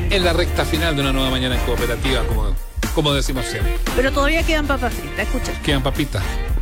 en la recta final de una nueva mañana en cooperativa, como decimos siempre. Pero todavía quedan papas fritas, escucha. Quedan papitas.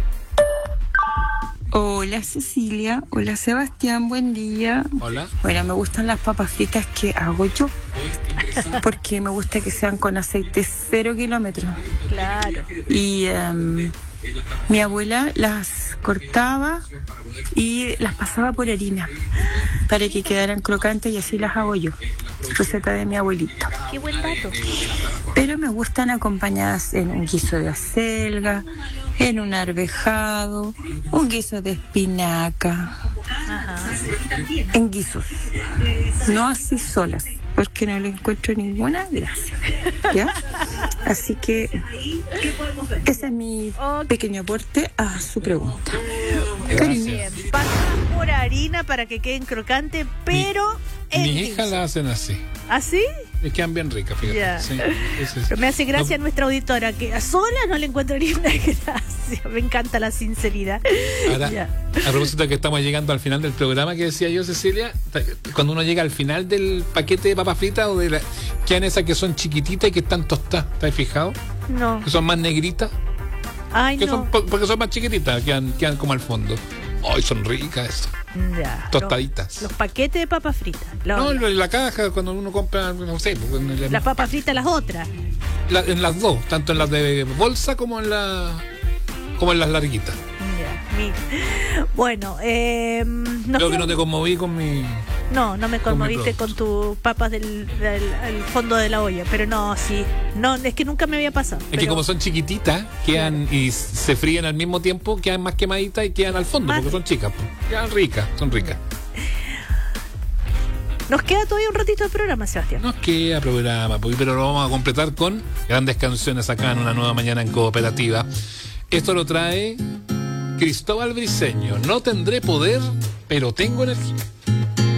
Hola Cecilia, hola Sebastián, buen día. Hola. Bueno, me gustan las papas fritas que hago yo, porque me gusta que sean con aceite 0 kilómetros. Claro. Y mi abuela las cortaba y las pasaba por harina para que quedaran crocantes, y así las hago yo. Receta de mi abuelita. Qué buen dato. Pero me gustan acompañadas en un guiso de acelga, en un arvejado, un guiso de espinaca. Ajá. En guisos, no así solas, porque no le encuentro ninguna gracia, ¿ya? Así que ese es mi pequeño aporte a su pregunta. Cariño. Bien, pasan por harina para que queden crocantes, pero en Mis guiso. hijas la hacen así. ¿Así? Les quedan bien ricas, fíjate. Ya. Sí, Pero me hace gracia nuestra auditora, que a sola no le encuentro ni una gracia. Me encanta la sinceridad. Ahora, Ya. a propósito de que estamos llegando al final del programa, que decía yo, Cecilia, cuando uno llega al final del paquete de papas fritas o de la, quedan esas que son chiquititas y que están tostadas, ¿te has fijado? No. Que son más negritas, Ay, que no. son, porque son más chiquititas, quedan como al fondo. Ay, son ricas esas, Ya. tostaditas. Los paquetes de papas fritas. No, en la caja, cuando uno compra, no sé, Las papas fritas, las otras. en las dos, tanto en las de bolsa como en las larguitas. Ya, mira. Bueno, Creo que no te conmoví con mi... No me conmoviste producto. con tus papas del fondo de la olla, pero no, sí. No, es que nunca me había pasado. Es que pero- como son chiquititas, quedan y se fríen al mismo tiempo, quedan más quemaditas y quedan al fondo, Más- porque son chicas. Quedan ricas, son ricas. Nos queda todavía un ratito de programa, Sebastián. Nos queda programa, pero lo vamos a completar con grandes canciones acá en una nueva mañana en cooperativa. Esto lo trae Cristóbal Briseño. No tendré poder, pero tengo energía.